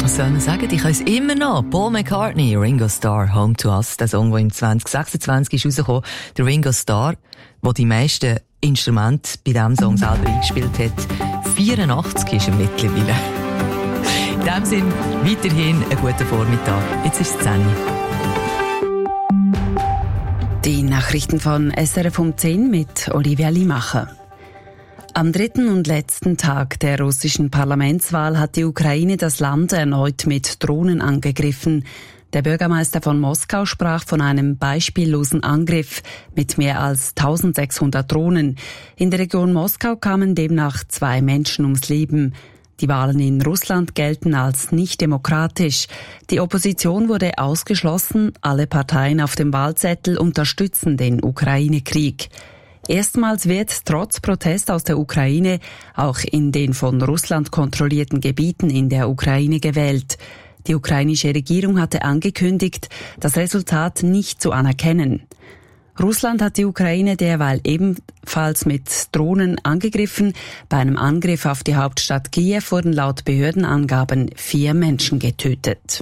Was soll man sagen? Ich weiß immer noch. Paul McCartney, Ringo Starr, Home to Us. Der Song, der im 2026 ist rausgekommen. Der Ringo Starr, der die meisten Instrumente bei diesem Song selber eingespielt hat. 84 ist er mittlerweile. In diesem Sinn, weiterhin einen guten Vormittag. Jetzt ist es 10 Uhr. Die Nachrichten von SRF um 10 mit Olivia Limacher. Am dritten und letzten Tag der russischen Parlamentswahl hat die Ukraine das Land erneut mit Drohnen angegriffen. Der Bürgermeister von Moskau sprach von einem beispiellosen Angriff mit mehr als 1600 Drohnen. In der Region Moskau kamen demnach 2 Menschen ums Leben. Die Wahlen in Russland gelten als nicht demokratisch. Die Opposition wurde ausgeschlossen. Alle Parteien auf dem Wahlzettel unterstützen den Ukraine-Krieg. Erstmals wird trotz Protest aus der Ukraine auch in den von Russland kontrollierten Gebieten in der Ukraine gewählt. Die ukrainische Regierung hatte angekündigt, das Resultat nicht zu anerkennen. Russland hat die Ukraine derweil ebenfalls mit Drohnen angegriffen. Bei einem Angriff auf die Hauptstadt Kiew wurden laut Behördenangaben 4 Menschen getötet.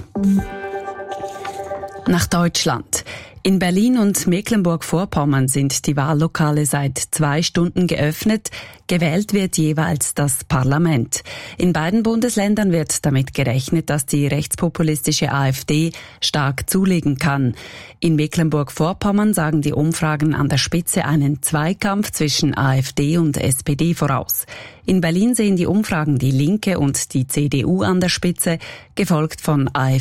Nach Deutschland. In Berlin und Mecklenburg-Vorpommern sind die Wahllokale seit 2 Stunden geöffnet. Gewählt wird jeweils das Parlament. In beiden Bundesländern wird damit gerechnet, dass die rechtspopulistische AfD stark zulegen kann. In Mecklenburg-Vorpommern sagen die Umfragen an der Spitze einen Zweikampf zwischen AfD und SPD voraus. In Berlin sehen die Umfragen die Linke und die CDU an der Spitze, gefolgt von AfD